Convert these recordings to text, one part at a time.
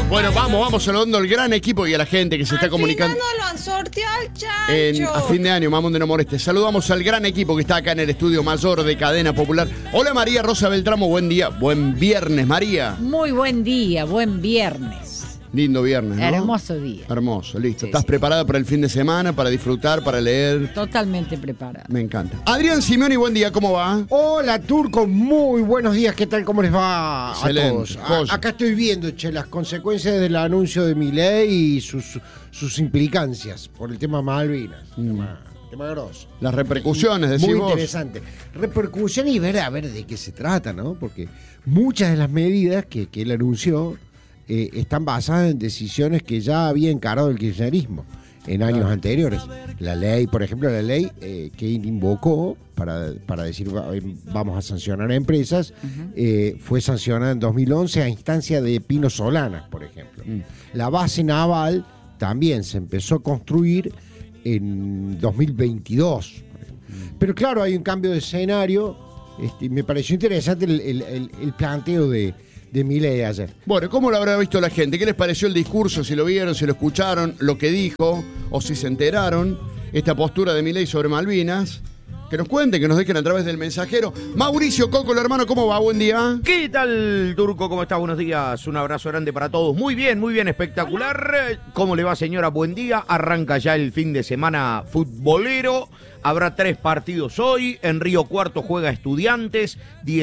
Bueno, vamos saludando al gran equipo y a la gente que se está comunicando. Al final no lo han sorteado al chancho. A fin de año, Mamón de No Moleste. Saludamos al gran equipo que está acá en el estudio mayor de Cadena Popular. Hola María Rosa Beltramo, buen día. Buen viernes, María. Muy buen día, buen viernes. Lindo viernes, ¿no? Hermoso día. Hermoso, listo. Sí, ¿Estás preparada para el fin de semana, para disfrutar, para leer? Totalmente preparado. Me encanta. Adrián Simeoni, buen día, ¿cómo va? Hola Turco, muy buenos días, ¿qué tal? ¿Cómo les va Excelente, a todos? joya. Acá estoy viendo, las consecuencias del anuncio de Milei y sus implicancias por el tema Malvinas. Tema grosso. Las repercusiones, decís Muy vos. interesante. Repercusión y ver a ver de qué se trata, ¿no? Porque muchas de las medidas que él anunció están basadas en decisiones que ya había encarado el kirchnerismo en años anteriores. La ley, por ejemplo, que invocó para decir vamos a sancionar a empresas, fue sancionada en 2011 a instancia de Pino Solanas, por ejemplo. La base naval también se empezó a construir en 2022. Pero claro, hay un cambio de escenario. Me pareció interesante el planteo de Milei ayer. Bueno, ¿cómo lo habrá visto la gente? ¿Qué les pareció el discurso? Si lo vieron, si lo escucharon, lo que dijo, o si se enteraron, esta postura de Milei sobre Malvinas. Que nos cuenten, que nos dejen a través del mensajero. Mauricio Cocolo, hermano, ¿cómo va? Buen día. ¿Qué tal, Turco? ¿Cómo estás? Buenos días. Un abrazo grande para todos. Muy bien, espectacular. ¿Cómo le va, señora? Buen día. Arranca ya el fin de semana futbolero. Habrá 3 partidos hoy. En Río Cuarto juega Estudiantes,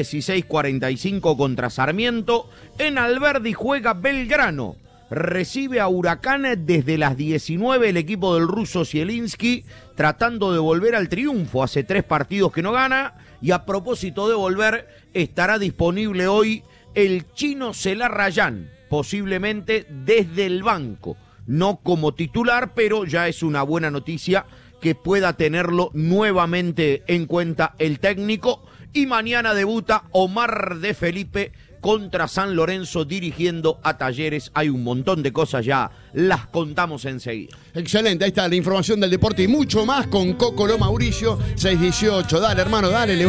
16:45 contra Sarmiento. En Alberdi juega Belgrano. Recibe a Huracán desde las 19 el equipo del ruso Zielinski, tratando de volver al triunfo. Hace 3 partidos que no gana. Y a propósito de volver, estará disponible hoy el chino Celarrayán, posiblemente desde el banco. No como titular, pero ya es una buena noticia que pueda tenerlo nuevamente en cuenta el técnico. Y mañana debuta Omar de Felipe contra San Lorenzo dirigiendo a Talleres. Hay un montón de cosas ya, las contamos enseguida. Excelente, ahí está la información del deporte y mucho más con Cocolo Mauricio, 618. Dale, hermano, dale.